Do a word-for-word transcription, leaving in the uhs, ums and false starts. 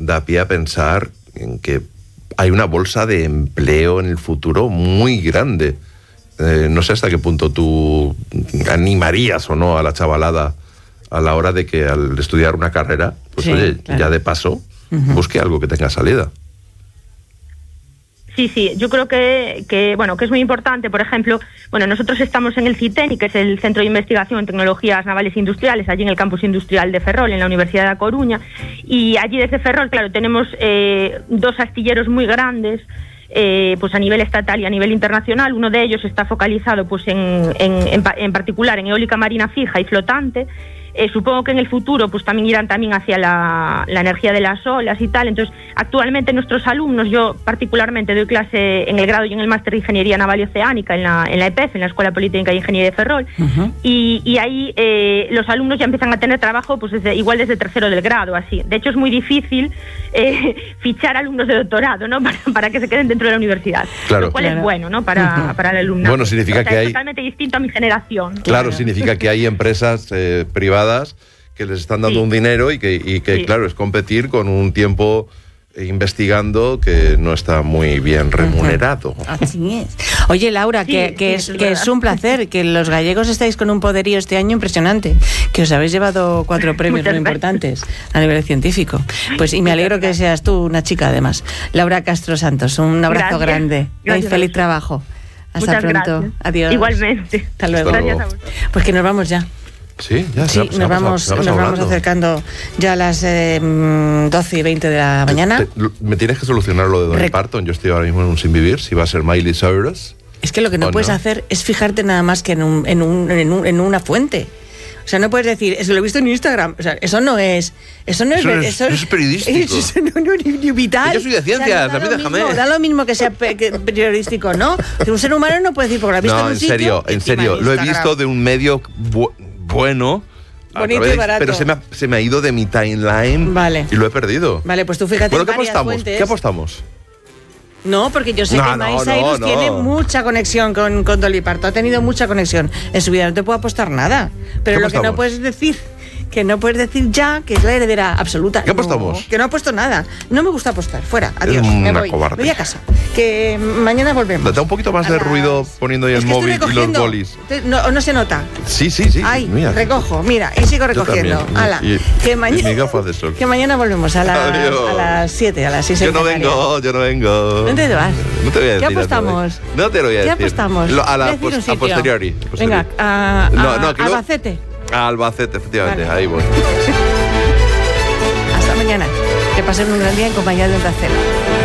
da pie a pensar en que hay una bolsa de empleo en el futuro muy grande. Eh, no sé hasta qué punto tú animarías o no a la chavalada a la hora de que al estudiar una carrera, pues sí, oye, claro. ya de paso, uh-huh. busque algo que tenga salida. Sí, sí, yo creo que, que, bueno, que es muy importante. Por ejemplo, bueno, nosotros estamos en el CITENI, que es el Centro de Investigación en Tecnologías Navales Industriales, allí en el campus industrial de Ferrol, en la Universidad de A Coruña, y allí desde Ferrol, claro, tenemos eh, dos astilleros muy grandes, eh, pues a nivel estatal y a nivel internacional. Uno de ellos está focalizado, pues en, en, en, en particular en eólica marina fija y flotante. Eh, supongo que en el futuro pues también irán también hacia la, la energía de las olas y tal. Entonces, actualmente nuestros alumnos, yo particularmente doy clase en el grado y en el máster de Ingeniería Naval y Oceánica en la, en la E P E F, en la Escuela Politécnica de Ingeniería de Ferrol, uh-huh. y, y ahí eh, los alumnos ya empiezan a tener trabajo pues desde, igual desde tercero del grado, así. De hecho, es muy difícil eh, fichar alumnos de doctorado, ¿no? Para, para que se queden dentro de la universidad, claro. lo cual claro. es bueno, ¿no? Para, uh-huh. para el alumnado. Bueno, significa o sea, que es hay... totalmente distinto a mi generación. Claro, Claro, significa que hay empresas eh, privadas que les están dando sí. un dinero y que, y que sí. claro, es competir con un tiempo investigando que no está muy bien remunerado. Así es. Oye, Laura, Sí, que, que, sí, es, es que es un placer, que los gallegos estáis con un poderío este año impresionante, que os habéis llevado cuatro premios muy importantes a nivel científico. Pues y me alegro que seas tú una chica, además. Laura Castro Santos, un abrazo Gracias. grande. Gracias. Y feliz trabajo. Hasta Muchas pronto. gracias. Adiós. Igualmente. Hasta luego. Hasta luego. Gracias a vosotros. Pues que nos vamos ya. Sí, ya Sí, se, se nos ha pasado, vamos, se ha nos pasado vamos hablando. acercando ya a las eh, doce y veinte de la mañana. Te- te- me tienes que solucionar lo de Dolly Rec- Parton. Yo estoy ahora mismo en un sin vivir. Si va a ser Miley Cyrus. Es que lo que no ¿O puedes no? hacer es fijarte nada más que en, un, en, un, en, un, en una fuente. O sea, no puedes decir, eso lo he visto en Instagram. O sea, eso no es... Eso no es... Eso es- eso eso es periodístico. Eso no, no, ni- ni vital. Yo soy de ciencias, da a mí lo déjame. mismo, da lo mismo que sea pe- que periodístico, ¿no? Un ser humano no puede decir, porque lo ha visto No, en un en sitio, serio, en encima serio. Lo he Instagram. visto de un medio bu- bueno. a Bonito través- y barato. Pero se me, ha, se me ha ido de mi timeline. Vale. Y lo he perdido. Vale, pues tú fíjate Bueno, en ¿qué varias apostamos? fuentes. ¿Qué apostamos? No, porque yo sé No, que no, Miley no, Cyrus no. tiene mucha conexión con, con Dolly Parton. Ha tenido mucha conexión en su vida. No te puedo apostar nada. Pero ¿Qué lo que no apostamos? puedes decir, que no puedes decir ya que es la heredera absoluta. ¿Qué apostamos? No, que no he puesto nada. No me gusta apostar. Fuera. Adiós. Eres Me una voy. cobarde. Voy a casa. Que mañana volvemos. Da un poquito más A de las- ruido poniendo ahí Es el que estoy móvil y los recogiendo. bolis. Te- No, no se nota. Sí, sí, sí. Ay, mira. recojo, mira, y sigo Yo recogiendo. también. Ala, Y- que y mañana, mi gafa de sol. que mañana volvemos a, la- Adiós. a las siete, a las seis. Yo en no Canarias. vengo, yo no vengo. ¿Dónde vas? No te voy a decir. ¿Qué apostamos? No te lo voy a ¿Qué decir. apostamos? Lo- a la Decir un pos- a sitio. posteriori. posteriori. Venga, a, a No, no, que luego- Albacete. A Albacete, efectivamente. Vale. Ahí voy. Hasta mañana. Que pasen un gran día en compañía de un tercero.